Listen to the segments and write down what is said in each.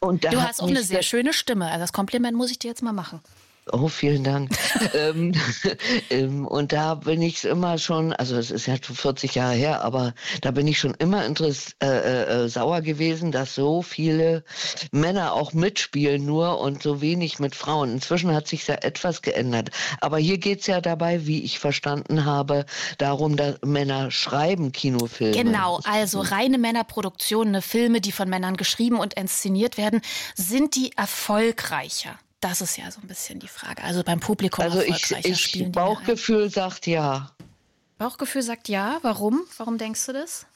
Und da Du hat hast auch mich eine sehr schöne Stimme. Also das Kompliment muss ich dir jetzt mal machen. Oh, vielen Dank. Und da bin ich immer schon, also es ist ja schon 40 Jahre her, aber da bin ich schon immer sauer gewesen, dass so viele Männer auch mitspielen nur und so wenig mit Frauen. Inzwischen hat sich ja etwas geändert. Aber hier geht's ja dabei, wie ich verstanden habe, darum, dass Männer schreiben Kinofilme. Genau, also reine Männerproduktionen, Filme, die von Männern geschrieben und inszeniert werden, sind die erfolgreicher? Das ist ja so ein bisschen die Frage. Also beim Publikum Also erfolgreicher spielen die Bauchgefühl sagt ja. Bauchgefühl sagt ja. Warum? Warum denkst du das?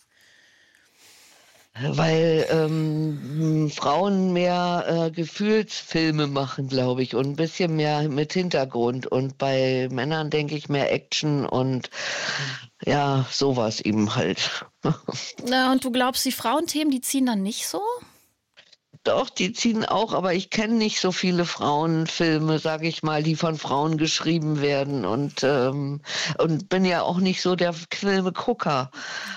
Weil Frauen mehr Gefühlsfilme machen, glaube ich, und ein bisschen mehr mit Hintergrund. Und bei Männern denke ich mehr Action und ja, sowas eben halt. Na, und du glaubst, die Frauenthemen, die ziehen dann nicht so? Doch, die ziehen auch, aber ich kenne nicht so viele Frauenfilme, sage ich mal, die von Frauen geschrieben werden und bin ja auch nicht so der Filmegucker.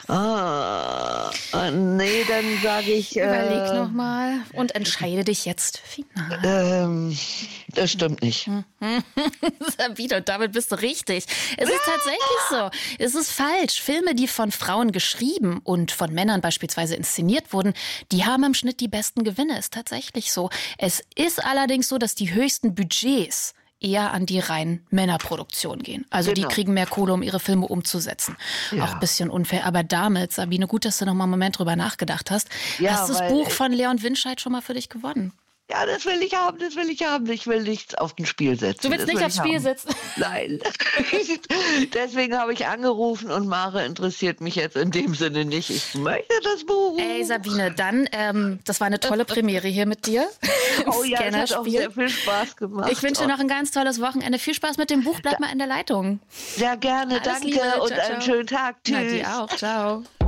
Nee, dann sage ich... Überleg nochmal und entscheide dich jetzt final. Das stimmt nicht. Sabine, und damit bist du richtig. Es ist tatsächlich so. Es ist falsch. Filme, die von Frauen geschrieben und von Männern beispielsweise inszeniert wurden, die haben im Schnitt die besten Gewinne. Ist tatsächlich so. Es ist allerdings so, dass die höchsten Budgets eher an die reinen Männerproduktion gehen. Also Genau. Die kriegen mehr Kohle, um ihre Filme umzusetzen. Ja. Auch ein bisschen unfair. Aber damit, Sabine, gut, dass du noch mal einen Moment drüber nachgedacht hast. Ja, hast das Buch von Leon Winscheid schon mal für dich gewonnen? Ja, das will ich haben, das will ich haben. Ich will nichts auf den Spiel setzen. Du willst nicht aufs Spiel setzen? Nein. Deswegen habe ich angerufen und Mare interessiert mich jetzt in dem Sinne nicht. Ich möchte das Buch. Ey, Sabine, dann, das war eine tolle Premiere hier mit dir. Oh ja, das hat auch sehr viel Spaß gemacht. Ich wünsche dir noch ein ganz tolles Wochenende. Viel Spaß mit dem Buch. Bleib mal in der Leitung. Sehr gerne, Alles danke Liebe. und Ciao, ciao. einen schönen Tag. Tschüss. Na, dir auch. Ciao.